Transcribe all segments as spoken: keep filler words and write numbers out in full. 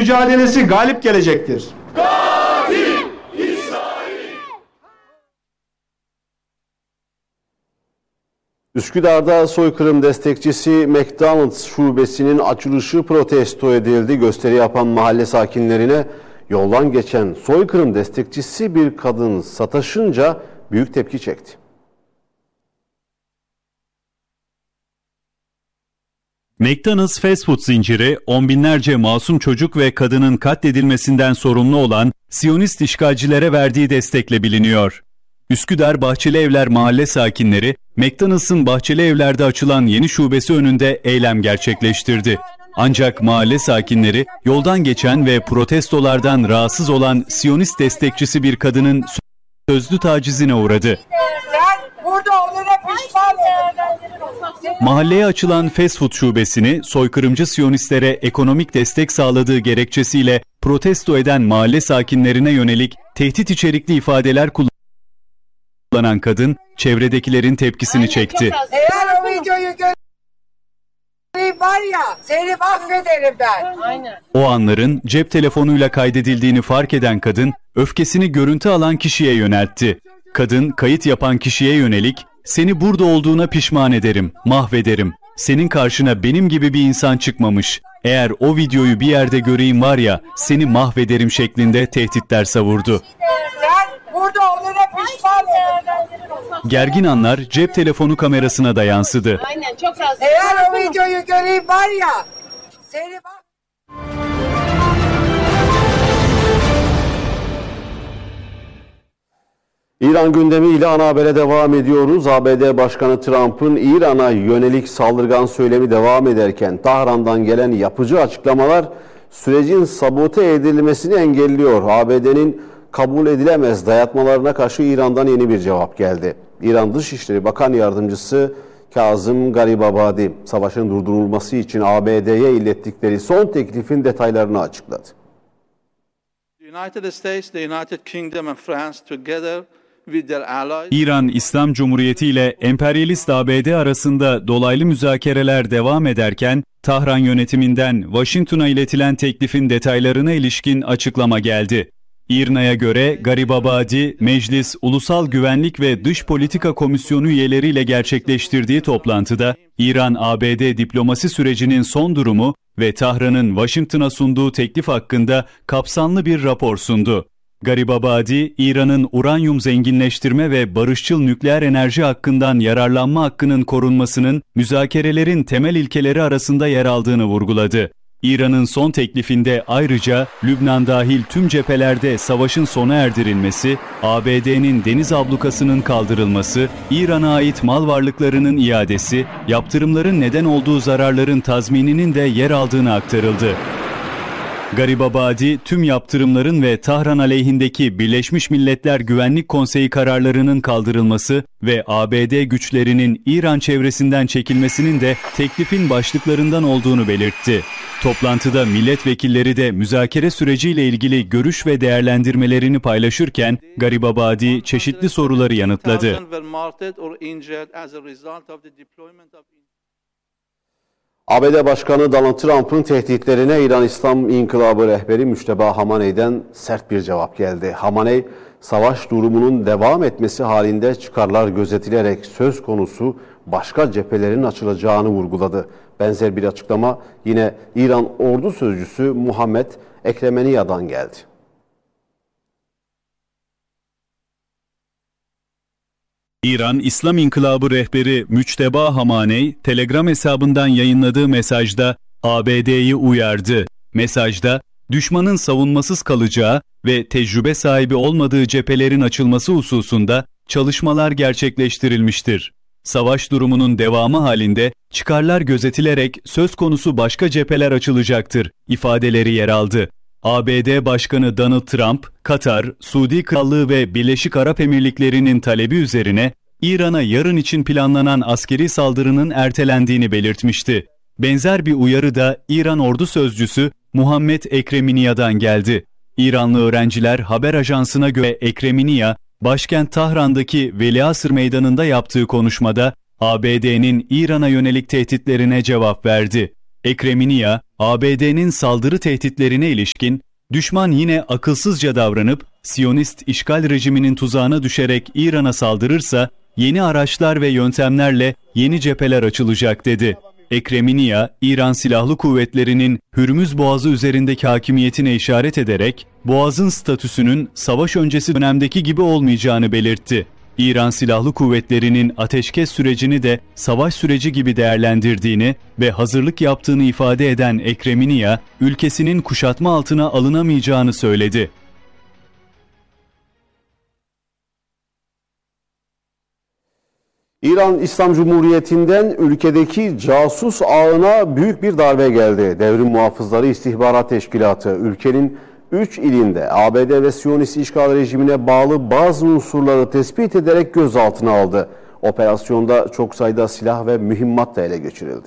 mücadelesi galip gelecektir. Katil İsrail! Üsküdar'da soykırım destekçisi McDonald's şubesinin açılışı protesto edildi. Gösteri yapan mahalle sakinlerine yoldan geçen soykırım destekçisi bir kadın sataşınca büyük tepki çekti. McDonald's fast food zinciri, on binlerce masum çocuk ve kadının katledilmesinden sorumlu olan Siyonist işgalcilere verdiği destekle biliniyor. Üsküdar Bahçeli Evler mahalle sakinleri, McDonald's'ın Bahçeli Evler'de açılan yeni şubesi önünde eylem gerçekleştirdi. Ancak mahalle sakinleri, yoldan geçen ve protestolardan rahatsız olan Siyonist destekçisi bir kadının sözlü tacizine uğradı. Mahalleye açılan fast food şubesini soykırımcı Siyonistlere ekonomik destek sağladığı gerekçesiyle protesto eden mahalle sakinlerine yönelik tehdit içerikli ifadeler kullanan kadın çevredekilerin tepkisini çekti. Eğer o videoyu göreyim var ya seni mahvederim ben. Aynen. O anların cep telefonuyla kaydedildiğini fark eden kadın öfkesini görüntü alan kişiye yöneltti. Kadın kayıt yapan kişiye yönelik "Seni burada olduğuna pişman ederim, mahvederim. Senin karşına benim gibi bir insan çıkmamış. Eğer o videoyu bir yerde göreyim var ya, seni mahvederim" şeklinde tehditler savurdu. Sen burada olduğuna pişman ederim. Gergin anlar cep telefonu kamerasına da yansıdı. Aynen, çok az. Eğer o videoyu göreyim var ya seni bak. İran gündemiyle ana habere devam ediyoruz. A B D Başkanı Trump'ın İran'a yönelik saldırgan söylemi devam ederken Tahran'dan gelen yapıcı açıklamalar sürecin sabote edilmesini engelliyor. A B D'nin kabul edilemez dayatmalarına karşı İran'dan yeni bir cevap geldi. İran Dışişleri Bakan Yardımcısı Kazım Garibabadi, savaşın durdurulması için A B D'ye ilettikleri son teklifin detaylarını açıkladı. United States, the United Kingdom and France together İran İslam Cumhuriyeti ile emperyalist A B D arasında dolaylı müzakereler devam ederken Tahran yönetiminden Washington'a iletilen teklifin detaylarına ilişkin açıklama geldi. İRNA'ya göre Garibabadi, Meclis, Ulusal Güvenlik ve Dış Politika Komisyonu üyeleriyle gerçekleştirdiği toplantıda İran-A B D diplomasi sürecinin son durumu ve Tahran'ın Washington'a sunduğu teklif hakkında kapsamlı bir rapor sundu. Garibabadi, İran'ın uranyum zenginleştirme ve barışçıl nükleer enerji hakkından yararlanma hakkının korunmasının müzakerelerin temel ilkeleri arasında yer aldığını vurguladı. İran'ın son teklifinde ayrıca Lübnan dahil tüm cephelerde savaşın sona erdirilmesi, A B D'nin deniz ablukasının kaldırılması, İran'a ait mal varlıklarının iadesi, yaptırımların neden olduğu zararların tazmininin de yer aldığını aktarıldı. Garibabadi, tüm yaptırımların ve Tahran aleyhindeki Birleşmiş Milletler Güvenlik Konseyi kararlarının kaldırılması ve A B D güçlerinin İran çevresinden çekilmesinin de teklifin başlıklarından olduğunu belirtti. Toplantıda milletvekilleri de müzakere süreciyle ilgili görüş ve değerlendirmelerini paylaşırken Garibabadi çeşitli soruları yanıtladı. A B D Başkanı Donald Trump'ın tehditlerine İran İslam İnkılabı rehberi Müçteba Hamaney'den sert bir cevap geldi. Hamaney, savaş durumunun devam etmesi halinde çıkarlar gözetilerek söz konusu başka cephelerin açılacağını vurguladı. Benzer bir açıklama yine İran ordu sözcüsü Muhammed Ekremeniya'dan geldi. İran İslam İnkılabı rehberi Müçteba Hamaney, Telegram hesabından yayınladığı mesajda A B D'yi uyardı. Mesajda, düşmanın savunmasız kalacağı ve tecrübe sahibi olmadığı cephelerin açılması hususunda çalışmalar gerçekleştirilmiştir. Savaş durumunun devamı halinde çıkarlar gözetilerek söz konusu başka cepheler açılacaktır ifadeleri yer aldı. A B D Başkanı Donald Trump, Katar, Suudi Krallığı ve Birleşik Arap Emirlikleri'nin talebi üzerine İran'a yarın için planlanan askeri saldırının ertelendiğini belirtmişti. Benzer bir uyarı da İran ordu sözcüsü Muhammed Ekreminiya'dan geldi. İranlı öğrenciler haber ajansına göre Ekreminiya, başkent Tahran'daki Veliasır Meydanı'nda yaptığı konuşmada A B D'nin İran'a yönelik tehditlerine cevap verdi. Ekrem İnan'a, A B D'nin saldırı tehditlerine ilişkin, düşman yine akılsızca davranıp Siyonist işgal rejiminin tuzağına düşerek İran'a saldırırsa yeni araçlar ve yöntemlerle yeni cepheler açılacak dedi. Ekrem İnan, İran Silahlı Kuvvetleri'nin Hürmüz Boğazı üzerindeki hakimiyetine işaret ederek Boğaz'ın statüsünün savaş öncesi dönemdeki gibi olmayacağını belirtti. İran Silahlı Kuvvetleri'nin ateşkes sürecini de savaş süreci gibi değerlendirdiğini ve hazırlık yaptığını ifade eden Ekrem İnan, ülkesinin kuşatma altına alınamayacağını söyledi. İran İslam Cumhuriyeti'nden ülkedeki casus ağına büyük bir darbe geldi. Devrim Muhafızları İstihbarat Teşkilatı ülkenin üç ilinde A B D ve Siyonist işgal rejimine bağlı bazı unsurları tespit ederek gözaltına aldı. Operasyonda çok sayıda silah ve mühimmat da ele geçirildi.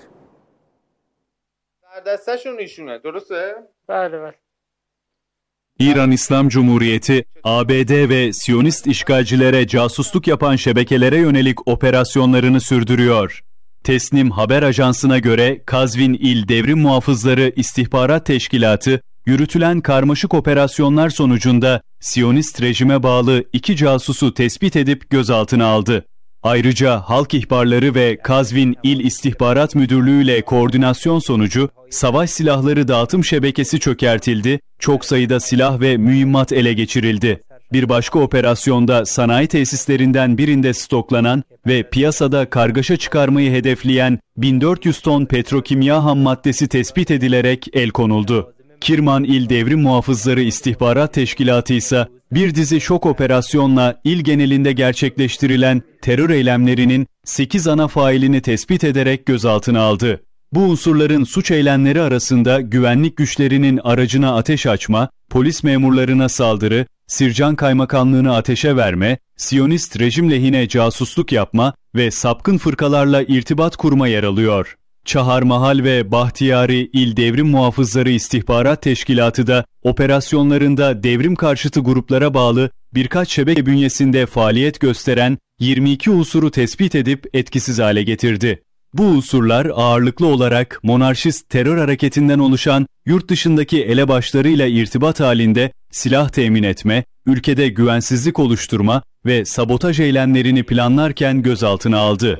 İran İslam Cumhuriyeti, A B D ve Siyonist işgalcilere casusluk yapan şebekelere yönelik operasyonlarını sürdürüyor. Tesnim Haber Ajansı'na göre Kazvin İl Devrim Muhafızları İstihbarat Teşkilatı, yürütülen karmaşık operasyonlar sonucunda Siyonist rejime bağlı iki casusu tespit edip gözaltına aldı. Ayrıca Halk İhbarları ve Kazvin İl İstihbarat Müdürlüğü ile koordinasyon sonucu savaş silahları dağıtım şebekesi çökertildi, çok sayıda silah ve mühimmat ele geçirildi. Bir başka operasyonda sanayi tesislerinden birinde stoklanan ve piyasada kargaşa çıkarmayı hedefleyen bin dört yüz ton petrokimya ham maddesi tespit edilerek el konuldu. Kirman İl Devrim Muhafızları İstihbarat Teşkilatı ise bir dizi şok operasyonla il genelinde gerçekleştirilen terör eylemlerinin sekiz ana failini tespit ederek gözaltına aldı. Bu unsurların suç eylemleri arasında güvenlik güçlerinin aracına ateş açma, polis memurlarına saldırı, Sircan Kaymakamlığını ateşe verme, Siyonist rejim lehine casusluk yapma ve sapkın fırkalarla irtibat kurma yer alıyor. Çaharmahal ve Bahtiyari İl Devrim Muhafızları İstihbarat Teşkilatı da operasyonlarında devrim karşıtı gruplara bağlı birkaç şebeke bünyesinde faaliyet gösteren yirmi iki unsuru tespit edip etkisiz hale getirdi. Bu unsurlar ağırlıklı olarak monarşist terör hareketinden oluşan yurt dışındaki elebaşlarıyla irtibat halinde silah temin etme, ülkede güvensizlik oluşturma ve sabotaj eylemlerini planlarken gözaltına aldı.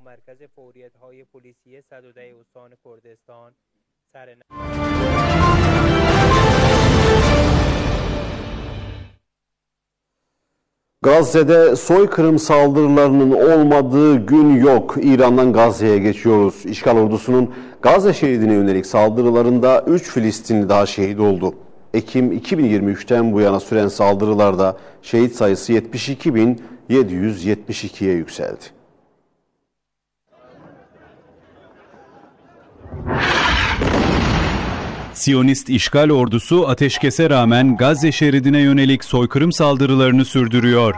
Gazze'de soykırım saldırılarının olmadığı gün yok. İran'dan Gazze'ye geçiyoruz. İşgal ordusunun Gazze şeridine yönelik saldırılarında üç Filistinli daha şehit oldu. Ekim iki bin yirmi üçten bu yana süren saldırılarda şehit sayısı yetmiş iki bin yedi yüz yetmiş ikiye yükseldi. Siyonist işgal ordusu ateşkese rağmen Gazze şeridine yönelik soykırım saldırılarını sürdürüyor.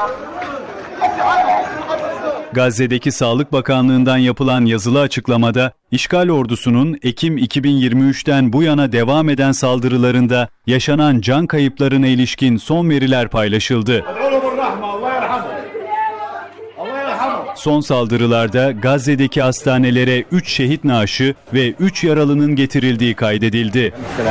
Gazze'deki Sağlık Bakanlığı'ndan yapılan yazılı açıklamada, işgal ordusunun Ekim iki bin yirmi üçten bu yana devam eden saldırılarında yaşanan can kayıplarına ilişkin son veriler paylaşıldı. Son saldırılarda Gazze'deki hastanelere üç şehit naaşı ve üç yaralının getirildiği kaydedildi.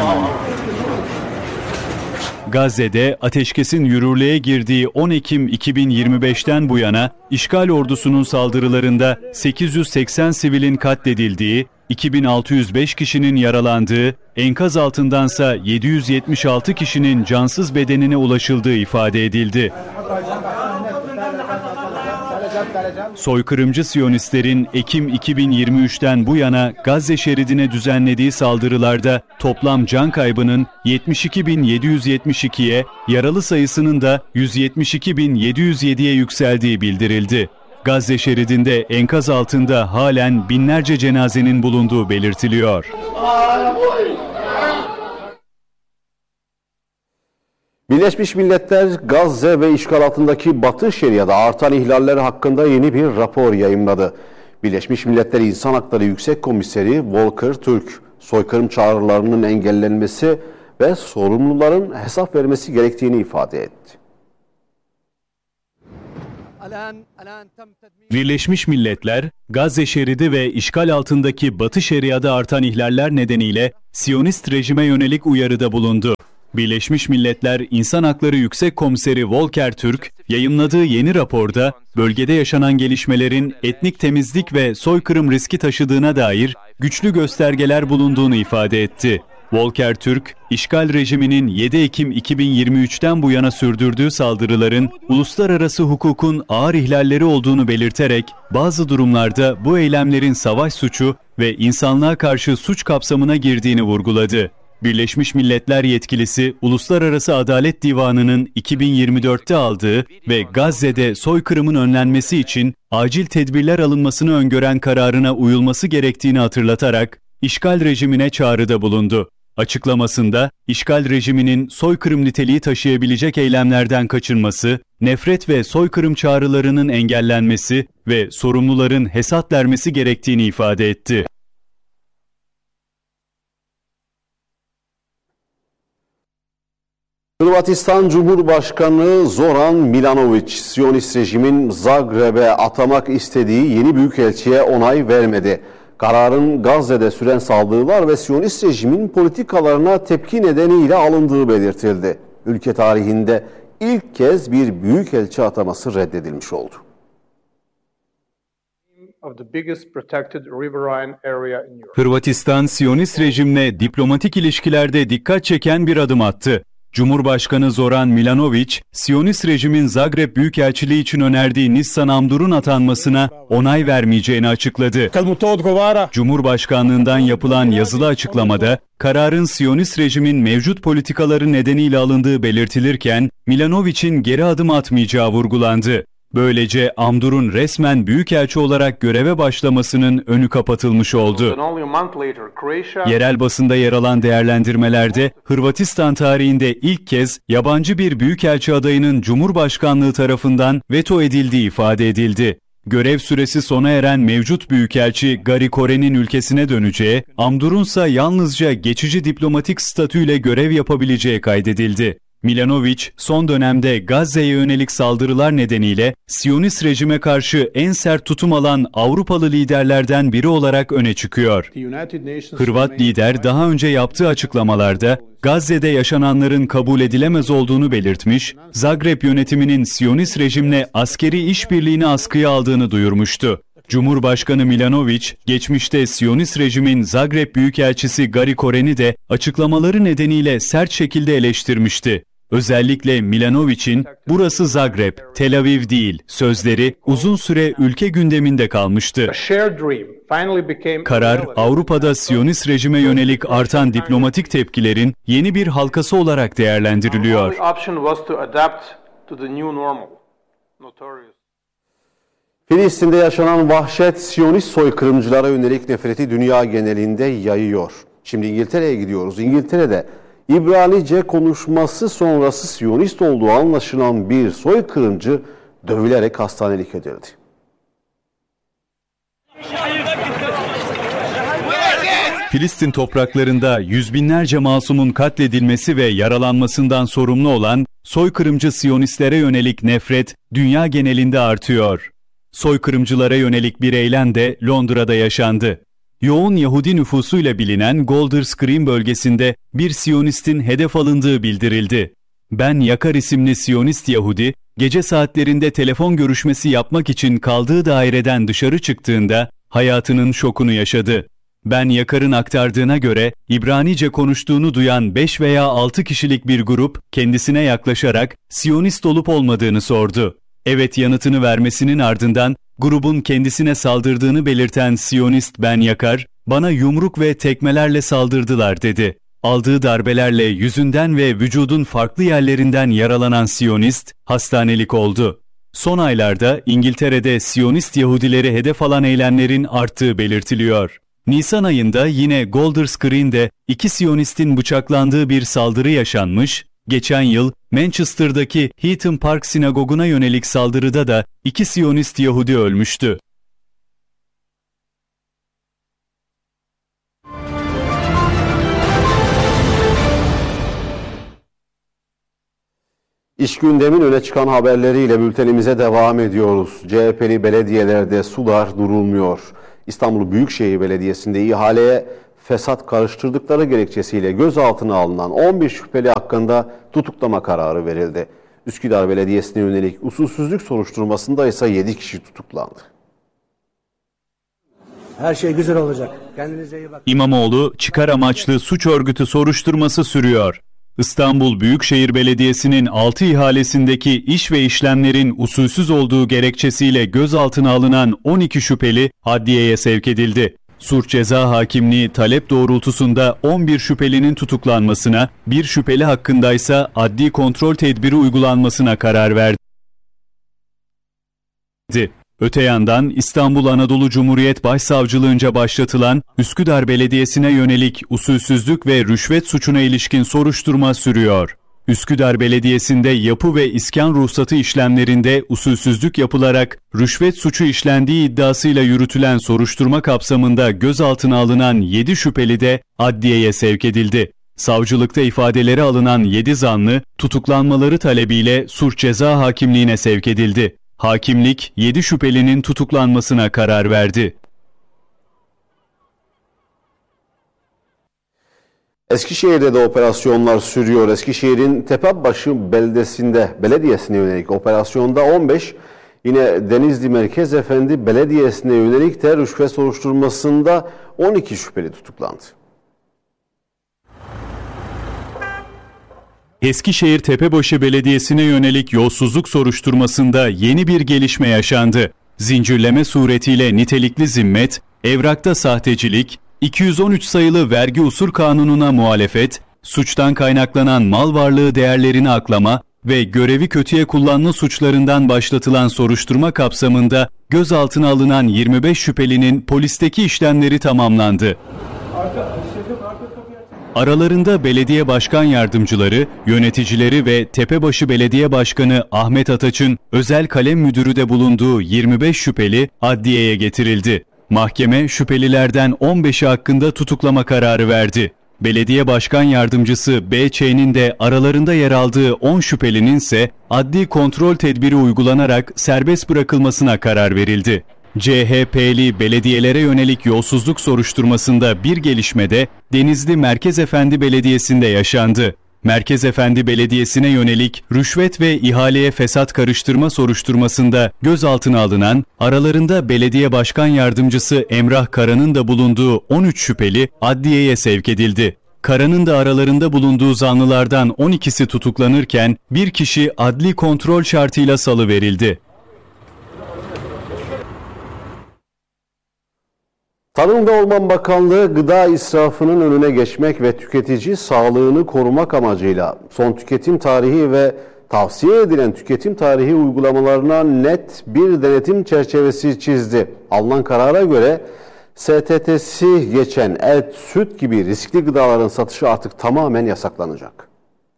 Gazze'de ateşkesin yürürlüğe girdiği on Ekim iki bin yirmi beşten bu yana işgal ordusunun saldırılarında sekiz yüz seksen sivilin katledildiği, iki bin altı yüz beş kişinin yaralandığı, enkaz altındansa yedi yüz yetmiş altı kişinin cansız bedenine ulaşıldığı ifade edildi. Soykırımcı Siyonistlerin Ekim iki bin yirmi üçten bu yana Gazze şeridine düzenlediği saldırılarda toplam can kaybının yetmiş iki bin yedi yüz yetmiş ikiye, yaralı sayısının da yüz yetmiş iki bin yedi yüz yediye yükseldiği bildirildi. Gazze şeridinde enkaz altında halen binlerce cenazenin bulunduğu belirtiliyor. Birleşmiş Milletler Gazze ve işgal altındaki Batı Şeria'da artan ihlaller hakkında yeni bir rapor yayımladı. Birleşmiş Milletler İnsan Hakları Yüksek Komiseri Volker Türk, soykırım çağrılarının engellenmesi ve sorumluların hesap vermesi gerektiğini ifade etti. Birleşmiş Milletler, Gazze şeridi ve işgal altındaki Batı Şeria'da artan ihlaller nedeniyle Siyonist rejime yönelik uyarıda bulundu. Birleşmiş Milletler İnsan Hakları Yüksek Komiseri Volker Türk, yayımladığı yeni raporda bölgede yaşanan gelişmelerin etnik temizlik ve soykırım riski taşıdığına dair güçlü göstergeler bulunduğunu ifade etti. Volker Türk, işgal rejiminin yedi Ekim iki bin yirmi üç'ten bu yana sürdürdüğü saldırıların uluslararası hukukun ağır ihlalleri olduğunu belirterek, bazı durumlarda bu eylemlerin savaş suçu ve insanlığa karşı suç kapsamına girdiğini vurguladı. Birleşmiş Milletler yetkilisi, Uluslararası Adalet Divanı'nın iki bin yirmi dört'te aldığı ve Gazze'de soykırımın önlenmesi için acil tedbirler alınmasını öngören kararına uyulması gerektiğini hatırlatarak, işgal rejimine çağrıda bulundu. Açıklamasında, işgal rejiminin soykırım niteliği taşıyabilecek eylemlerden kaçınması, nefret ve soykırım çağrılarının engellenmesi ve sorumluların hesap vermesi gerektiğini ifade etti. Hırvatistan Cumhurbaşkanı Zoran Milanović, Siyonist rejimin Zagreb'e atamak istediği yeni büyükelçiye onay vermedi. Kararın Gazze'de süren saldırılar ve Siyonist rejimin politikalarına tepki nedeniyle alındığı belirtildi. Ülke tarihinde ilk kez bir büyükelçi ataması reddedilmiş oldu. Hırvatistan, Siyonist rejimle diplomatik ilişkilerde dikkat çeken bir adım attı. Cumhurbaşkanı Zoran Milanović, Siyonist rejimin Zagreb Büyükelçiliği için önerdiği Nissan Amdur'un atanmasına onay vermeyeceğini açıkladı. Cumhurbaşkanlığından yapılan yazılı açıklamada, kararın Siyonist rejimin mevcut politikaları nedeniyle alındığı belirtilirken, Milanović'in geri adım atmayacağı vurgulandı. Böylece Amdur'un resmen büyükelçi olarak göreve başlamasının önü kapatılmış oldu. Yerel basında yer alan değerlendirmelerde Hırvatistan tarihinde ilk kez yabancı bir büyükelçi adayının Cumhurbaşkanlığı tarafından veto edildiği ifade edildi. Görev süresi sona eren mevcut büyükelçi Gari Kore'nin ülkesine döneceği, Amdur'unsa yalnızca geçici diplomatik statüyle görev yapabileceği kaydedildi. Milanović, son dönemde Gazze'ye yönelik saldırılar nedeniyle Siyonist rejime karşı en sert tutum alan Avrupalı liderlerden biri olarak öne çıkıyor. Hırvat lider daha önce yaptığı açıklamalarda Gazze'de yaşananların kabul edilemez olduğunu belirtmiş, Zagreb yönetiminin Siyonist rejimle askeri işbirliğini askıya aldığını duyurmuştu. Cumhurbaşkanı Milanović, geçmişte Siyonist rejimin Zagreb Büyükelçisi Gari Koren'i de açıklamaları nedeniyle sert şekilde eleştirmişti. Özellikle Milanović'in "Burası Zagreb, Tel Aviv değil" sözleri uzun süre ülke gündeminde kalmıştı. Karar, Avrupa'da Siyonist rejime yönelik artan diplomatik tepkilerin yeni bir halkası olarak değerlendiriliyor. Filistin'de yaşanan vahşet Siyonist soykırımcılara yönelik nefreti dünya genelinde yayıyor. Şimdi İngiltere'ye gidiyoruz. İngiltere'de İbranice konuşması sonrası Siyonist olduğu anlaşılan bir soykırımcı dövülerek hastanelik edildi. Filistin topraklarında yüz binlerce masumun katledilmesi ve yaralanmasından sorumlu olan soykırımcı Siyonistlere yönelik nefret dünya genelinde artıyor. Soykırımcılara yönelik bir eylem de Londra'da yaşandı. Yoğun Yahudi nüfusuyla bilinen Golders Green bölgesinde bir Siyonistin hedef alındığı bildirildi. Ben Yakar isimli Siyonist Yahudi, gece saatlerinde telefon görüşmesi yapmak için kaldığı daireden dışarı çıktığında hayatının şokunu yaşadı. Ben Yakar'ın aktardığına göre İbranice konuştuğunu duyan beş veya altı kişilik bir grup kendisine yaklaşarak Siyonist olup olmadığını sordu. Evet yanıtını vermesinin ardından grubun kendisine saldırdığını belirten Siyonist Ben Yakar, "Bana yumruk ve tekmelerle saldırdılar" dedi. Aldığı darbelerle yüzünden ve vücudun farklı yerlerinden yaralanan Siyonist hastanelik oldu. Son aylarda İngiltere'de Siyonist Yahudileri hedef alan eylemlerin arttığı belirtiliyor. Nisan ayında yine Golders Green'de iki Siyonistin bıçaklandığı bir saldırı yaşanmış, geçen yıl Manchester'daki Heaton Park sinagoguna yönelik saldırıda da iki Siyonist Yahudi ölmüştü. İş gündemin öne çıkan haberleriyle bültenimize devam ediyoruz. C H P'li belediyelerde sular durulmuyor. İstanbul Büyükşehir Belediyesi'nde ihaleye fesat karıştırdıkları gerekçesiyle gözaltına alınan on bir şüpheli hakkında tutuklama kararı verildi. Üsküdar Belediyesi'ne yönelik usulsüzlük soruşturmasında ise yedi kişi tutuklandı. Her şey güzel olacak. Kendinize iyi bakın. İmamoğlu çıkar amaçlı suç örgütü soruşturması sürüyor. İstanbul Büyükşehir Belediyesi'nin altı ihalesindeki iş ve işlemlerin usulsüz olduğu gerekçesiyle gözaltına alınan on iki şüpheli adliyeye sevk edildi. Suç Ceza Hakimliği talep doğrultusunda on bir şüphelinin tutuklanmasına, bir şüpheli hakkındaysa adli kontrol tedbiri uygulanmasına karar verdi. Öte yandan İstanbul Anadolu Cumhuriyet Başsavcılığınca başlatılan Üsküdar Belediyesi'ne yönelik usulsüzlük ve rüşvet suçuna ilişkin soruşturma sürüyor. Üsküdar Belediyesi'nde yapı ve iskan ruhsatı işlemlerinde usulsüzlük yapılarak rüşvet suçu işlendiği iddiasıyla yürütülen soruşturma kapsamında gözaltına alınan yedi şüpheli de adliyeye sevk edildi. Savcılıkta ifadeleri alınan yedi zanlı tutuklanmaları talebiyle Suç Ceza Hakimliğine sevk edildi. Hakimlik yedi şüphelinin tutuklanmasına karar verdi. Eskişehir'de de operasyonlar sürüyor. Eskişehir'in Tepebaşı beldesinde belediyesine yönelik operasyonda on beş, yine Denizli Merkez Efendi Belediyesi'ne yönelik de rüşvet soruşturmasında on iki şüpheli tutuklandı. Eskişehir Tepebaşı Belediyesi'ne yönelik yolsuzluk soruşturmasında yeni bir gelişme yaşandı. Zincirleme suretiyle nitelikli zimmet, evrakta sahtecilik, iki yüz on üç sayılı vergi usul kanununa muhalefet, suçtan kaynaklanan mal varlığı değerlerini aklama ve görevi kötüye kullanma suçlarından başlatılan soruşturma kapsamında gözaltına alınan yirmi beş şüphelinin polisteki işlemleri tamamlandı. Aralarında belediye başkan yardımcıları, yöneticileri ve Tepebaşı Belediye Başkanı Ahmet Ataç'ın özel kalem müdürü de bulunduğu yirmi beş şüpheli adliyeye getirildi. Mahkeme şüphelilerden on beşi hakkında tutuklama kararı verdi. Belediye Başkan Yardımcısı B Ç'nin de aralarında yer aldığı on şüphelinin ise adli kontrol tedbiri uygulanarak serbest bırakılmasına karar verildi. C H P'li belediyelere yönelik yolsuzluk soruşturmasında bir gelişme de Denizli Merkez Efendi Belediyesi'nde yaşandı. Merkez Efendi Belediyesi'ne yönelik rüşvet ve ihaleye fesat karıştırma soruşturmasında gözaltına alınan, aralarında Belediye Başkan Yardımcısı Emrah Kara'nın da bulunduğu on üç şüpheli adliyeye sevk edildi. Kara'nın da aralarında bulunduğu zanlılardan on ikisi tutuklanırken bir kişi adli kontrol şartıyla salıverildi. Tarım ve Orman Bakanlığı gıda israfının önüne geçmek ve tüketici sağlığını korumak amacıyla son tüketim tarihi ve tavsiye edilen tüketim tarihi uygulamalarına net bir denetim çerçevesi çizdi. Alınan karara göre S T T'si geçen et, süt gibi riskli gıdaların satışı artık tamamen yasaklanacak.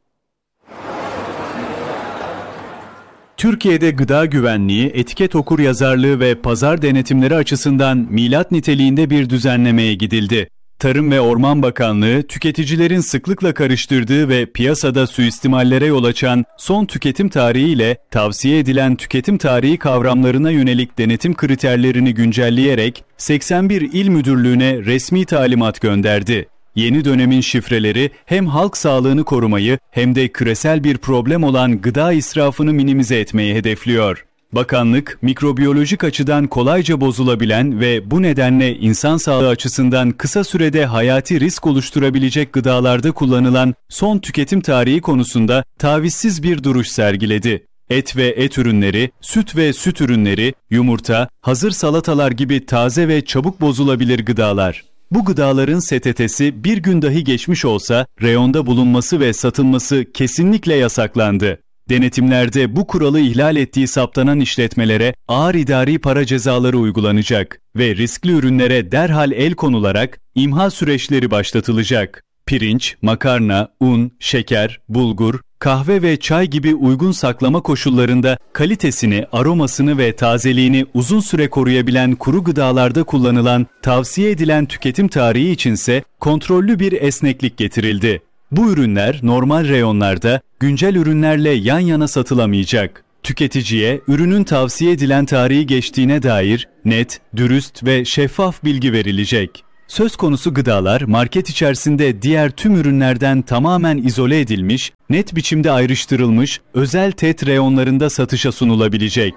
Türkiye'de gıda güvenliği, etiket okuryazarlığı ve pazar denetimleri açısından milat niteliğinde bir düzenlemeye gidildi. Tarım ve Orman Bakanlığı, tüketicilerin sıklıkla karıştırdığı ve piyasada suistimallere yol açan son tüketim tarihi ile tavsiye edilen tüketim tarihi kavramlarına yönelik denetim kriterlerini güncelleyerek seksen bir il müdürlüğüne resmi talimat gönderdi. Yeni dönemin şifreleri hem halk sağlığını korumayı hem de küresel bir problem olan gıda israfını minimize etmeyi hedefliyor. Bakanlık, mikrobiyolojik açıdan kolayca bozulabilen ve bu nedenle insan sağlığı açısından kısa sürede hayati risk oluşturabilecek gıdalarda kullanılan son tüketim tarihi konusunda tavizsiz bir duruş sergiledi. Et ve et ürünleri, süt ve süt ürünleri, yumurta, hazır salatalar gibi taze ve çabuk bozulabilir gıdalar. Bu gıdaların S T T'si bir gün dahi geçmiş olsa reyonda bulunması ve satılması kesinlikle yasaklandı. Denetimlerde bu kuralı ihlal ettiği saptanan işletmelere ağır idari para cezaları uygulanacak ve riskli ürünlere derhal el konularak imha süreçleri başlatılacak. Pirinç, makarna, un, şeker, bulgur, kahve ve çay gibi uygun saklama koşullarında kalitesini, aromasını ve tazeliğini uzun süre koruyabilen kuru gıdalarda kullanılan tavsiye edilen tüketim tarihi içinse kontrollü bir esneklik getirildi. Bu ürünler normal reyonlarda güncel ürünlerle yan yana satılamayacak. Tüketiciye ürünün tavsiye edilen tarihi geçtiğine dair net, dürüst ve şeffaf bilgi verilecek. Söz konusu gıdalar market içerisinde diğer tüm ürünlerden tamamen izole edilmiş, net biçimde ayrıştırılmış, özel tet reyonlarında satışa sunulabilecek.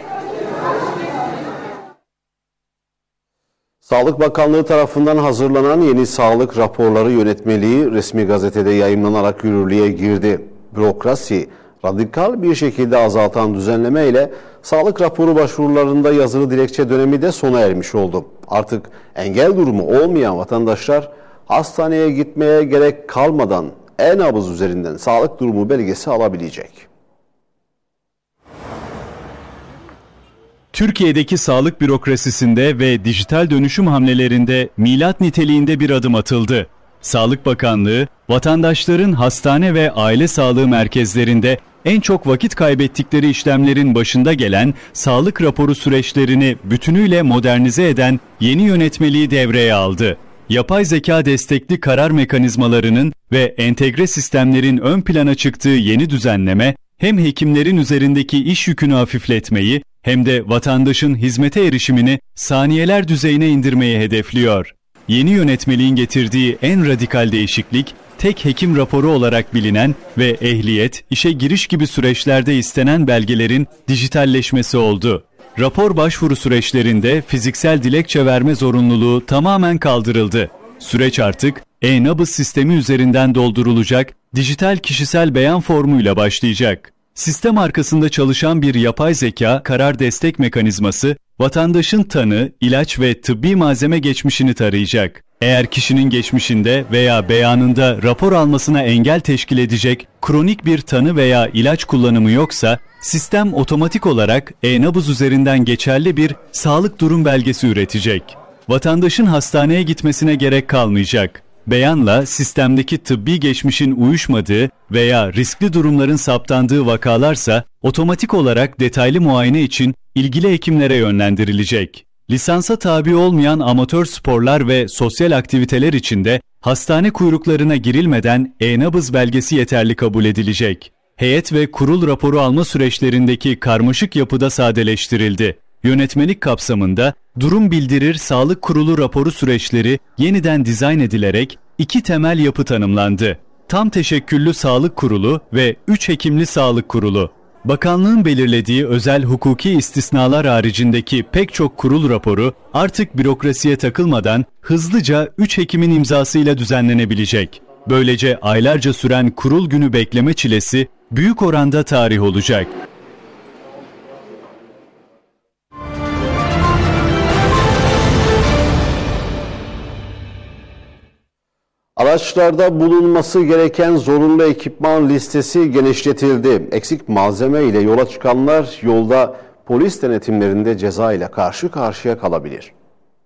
Sağlık Bakanlığı tarafından hazırlanan yeni sağlık raporları yönetmeliği resmi gazetede yayımlanarak yürürlüğe girdi. Bürokrasi radikal bir şekilde azaltan düzenleme ile sağlık raporu başvurularında yazılı dilekçe dönemi de sona ermiş oldu. Artık engel durumu olmayan vatandaşlar hastaneye gitmeye gerek kalmadan e-nabız üzerinden sağlık durumu belgesi alabilecek. Türkiye'deki sağlık bürokrasisinde ve dijital dönüşüm hamlelerinde milat niteliğinde bir adım atıldı. Sağlık Bakanlığı, vatandaşların hastane ve aile sağlığı merkezlerinde en çok vakit kaybettikleri işlemlerin başında gelen sağlık raporu süreçlerini bütünüyle modernize eden yeni yönetmeliği devreye aldı. Yapay zeka destekli karar mekanizmalarının ve entegre sistemlerin ön plana çıktığı yeni düzenleme, hem hekimlerin üzerindeki iş yükünü hafifletmeyi hem de vatandaşın hizmete erişimini saniyeler düzeyine indirmeyi hedefliyor. Yeni yönetmeliğin getirdiği en radikal değişiklik, tek hekim raporu olarak bilinen ve ehliyet, işe giriş gibi süreçlerde istenen belgelerin dijitalleşmesi oldu. Rapor başvuru süreçlerinde fiziksel dilekçe verme zorunluluğu tamamen kaldırıldı. Süreç artık e-nabız sistemi üzerinden doldurulacak dijital kişisel beyan formuyla başlayacak. Sistem arkasında çalışan bir yapay zeka karar destek mekanizması, vatandaşın tanı, ilaç ve tıbbi malzeme geçmişini tarayacak. Eğer kişinin geçmişinde veya beyanında rapor almasına engel teşkil edecek kronik bir tanı veya ilaç kullanımı yoksa, sistem otomatik olarak e-nabız üzerinden geçerli bir sağlık durum belgesi üretecek. Vatandaşın hastaneye gitmesine gerek kalmayacak. Beyanla sistemdeki tıbbi geçmişin uyuşmadığı veya riskli durumların saptandığı vakalarsa otomatik olarak detaylı muayene için ilgili hekimlere yönlendirilecek. Lisansa tabi olmayan amatör sporlar ve sosyal aktiviteler için de hastane kuyruklarına girilmeden e-nabız belgesi yeterli kabul edilecek. Heyet ve kurul raporu alma süreçlerindeki karmaşık yapıda sadeleştirildi. Yönetmelik kapsamında durum bildirir sağlık kurulu raporu süreçleri yeniden dizayn edilerek iki temel yapı tanımlandı. Tam teşekküllü sağlık kurulu ve üç hekimli sağlık kurulu. Bakanlığın belirlediği özel hukuki istisnalar haricindeki pek çok kurul raporu artık bürokrasiye takılmadan hızlıca üç hekimin imzasıyla düzenlenebilecek. Böylece aylarca süren kurul günü bekleme çilesi büyük oranda tarih olacak. Araçlarda bulunması gereken zorunlu ekipman listesi genişletildi. Eksik malzeme ile yola çıkanlar yolda polis denetimlerinde ceza ile karşı karşıya kalabilir.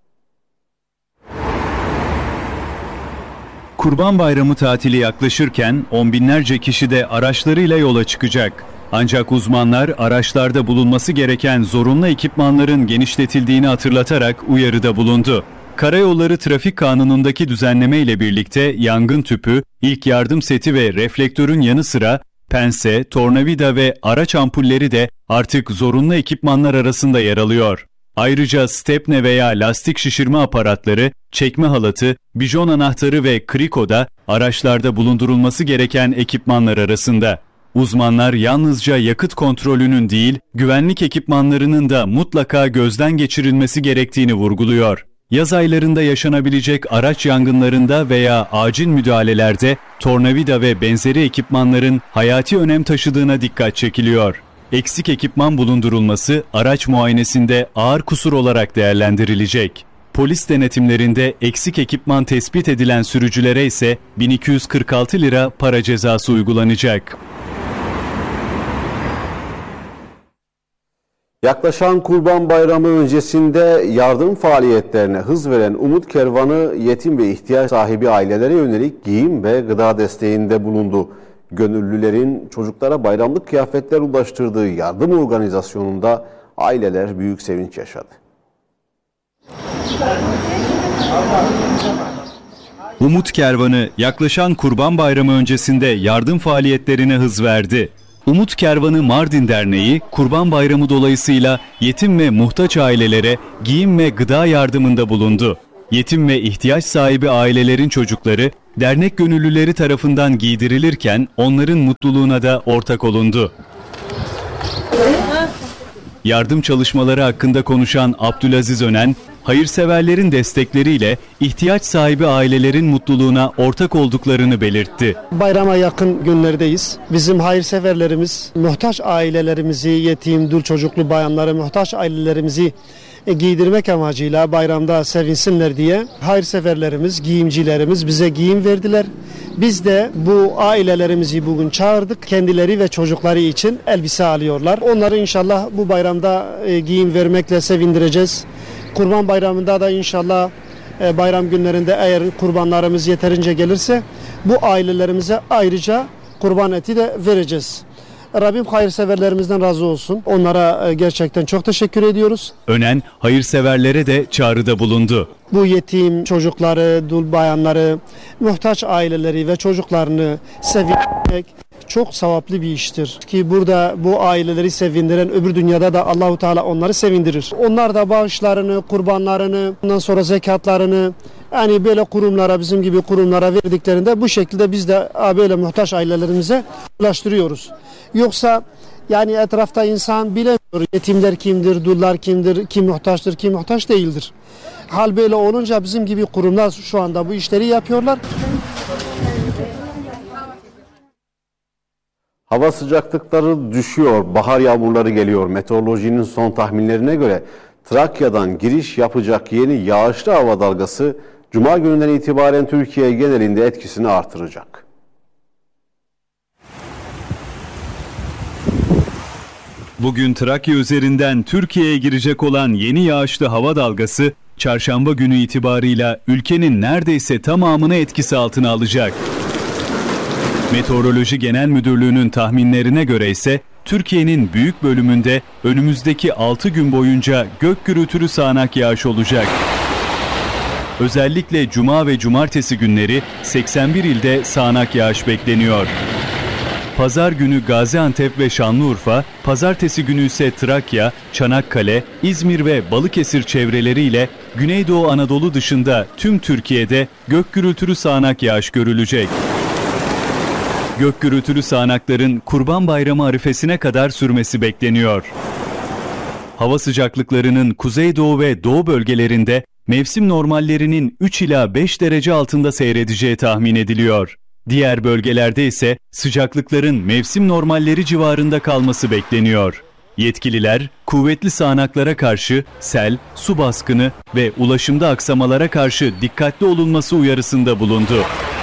Kurban Bayramı tatili yaklaşırken on binlerce kişi de araçlarıyla yola çıkacak. Ancak uzmanlar araçlarda bulunması gereken zorunlu ekipmanların genişletildiğini hatırlatarak uyarıda bulundu. Karayolları Trafik Kanunu'ndaki düzenleme ile birlikte yangın tüpü, ilk yardım seti ve reflektörün yanı sıra pense, tornavida ve araç ampulleri de artık zorunlu ekipmanlar arasında yer alıyor. Ayrıca stepne veya lastik şişirme aparatları, çekme halatı, bijon anahtarı ve kriko da araçlarda bulundurulması gereken ekipmanlar arasında. Uzmanlar yalnızca yakıt kontrolünün değil, güvenlik ekipmanlarının da mutlaka gözden geçirilmesi gerektiğini vurguluyor. Yaz aylarında yaşanabilecek araç yangınlarında veya acil müdahalelerde tornavida ve benzeri ekipmanların hayati önem taşıdığına dikkat çekiliyor. Eksik ekipman bulundurulması araç muayenesinde ağır kusur olarak değerlendirilecek. Polis denetimlerinde eksik ekipman tespit edilen sürücülere ise bin iki yüz kırk altı lira para cezası uygulanacak. Yaklaşan Kurban Bayramı öncesinde yardım faaliyetlerine hız veren Umut Kervanı yetim ve ihtiyaç sahibi ailelere yönelik giyim ve gıda desteğinde bulundu. Gönüllülerin çocuklara bayramlık kıyafetler ulaştırdığı yardım organizasyonunda aileler büyük sevinç yaşadı. Umut Kervanı yaklaşan Kurban Bayramı öncesinde yardım faaliyetlerine hız verdi. Umut Kervanı Mardin Derneği, Kurban Bayramı dolayısıyla yetim ve muhtaç ailelere giyim ve gıda yardımında bulundu. Yetim ve ihtiyaç sahibi ailelerin çocukları, dernek gönüllüleri tarafından giydirilirken onların mutluluğuna da ortak olundu. Yardım çalışmaları hakkında konuşan Abdülaziz Önen, hayırseverlerin destekleriyle ihtiyaç sahibi ailelerin mutluluğuna ortak olduklarını belirtti. Bayrama yakın günlerdeyiz. Bizim hayırseverlerimiz, muhtaç ailelerimizi, yetim, dul çocuklu bayanları, muhtaç ailelerimizi giydirmek amacıyla bayramda sevinsinler diye hayırseverlerimiz, giyimcilerimiz bize giyim verdiler. Biz de bu ailelerimizi bugün çağırdık. Kendileri ve çocukları için elbise alıyorlar. Onları inşallah bu bayramda giyim vermekle sevindireceğiz. Kurban Bayramı'nda da inşallah bayram günlerinde eğer kurbanlarımız yeterince gelirse bu ailelerimize ayrıca kurban eti de vereceğiz. Rabbim hayırseverlerimizden razı olsun. Onlara gerçekten çok teşekkür ediyoruz. Önen hayırseverlere de çağrıda bulundu. Bu yetim çocukları, dul bayanları, muhtaç aileleri ve çocuklarını sevindirmek çok sevaplı bir iştir. Ki burada bu aileleri sevindiren öbür dünyada da Allahu Teala onları sevindirir. Onlar da bağışlarını, kurbanlarını, ondan sonra zekatlarını yani böyle kurumlara, bizim gibi kurumlara verdiklerinde bu şekilde biz de böyle muhtaç ailelerimize ulaştırıyoruz. Yoksa yani etrafta insan bilemiyor yetimler kimdir, dullar kimdir, kim muhtaçtır, kim muhtaç değildir. Hal böyle olunca bizim gibi kurumlar şu anda bu işleri yapıyorlar. Hava sıcaklıkları düşüyor, bahar yağmurları geliyor. Meteorolojinin son tahminlerine göre Trakya'dan giriş yapacak yeni yağışlı hava dalgası Cuma gününden itibaren Türkiye genelinde etkisini artıracak. Bugün Trakya üzerinden Türkiye'ye girecek olan yeni yağışlı hava dalgası, çarşamba günü itibarıyla ülkenin neredeyse tamamını etkisi altına alacak. Meteoroloji Genel Müdürlüğü'nün tahminlerine göre ise Türkiye'nin büyük bölümünde önümüzdeki altı gün boyunca gök gürültülü sağanak yağış olacak. Özellikle Cuma ve Cumartesi günleri seksen bir ilde sağanak yağış bekleniyor. Pazar günü Gaziantep ve Şanlıurfa, pazartesi günü ise Trakya, Çanakkale, İzmir ve Balıkesir çevreleriyle Güneydoğu Anadolu dışında tüm Türkiye'de gök gürültülü sağanak yağış görülecek. Gök gürültülü sağanakların Kurban Bayramı arifesine kadar sürmesi bekleniyor. Hava sıcaklıklarının kuzeydoğu ve doğu bölgelerinde mevsim normallerinin üç ila beş derece altında seyredeceği tahmin ediliyor. Diğer bölgelerde ise sıcaklıkların mevsim normalleri civarında kalması bekleniyor. Yetkililer kuvvetli sağanaklara karşı sel, su baskını ve ulaşımda aksamalara karşı dikkatli olunması uyarısında bulundu.